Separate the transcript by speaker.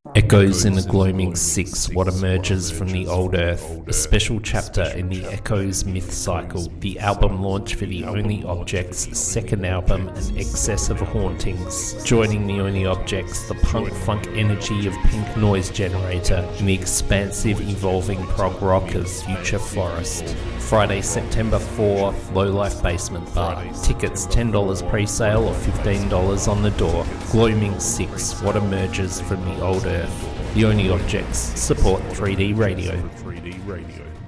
Speaker 1: Echoes in the Gloaming 6, What Emerges from the Old Earth, a special chapter in the Echoes myth cycle, the album launch for the Only Objects' second album, An Excess of Hauntings. Joining the Only Objects, the punk-funk energy of Pink Noise Generator, and the expansive, evolving prog rock of Future Forest. Friday, September 4, Low Life Basement Bar. Tickets $10 pre-sale or $15 on the door. Gloaming 6, What Emerges from the Old Earth. The Only Objects support 3D Radio.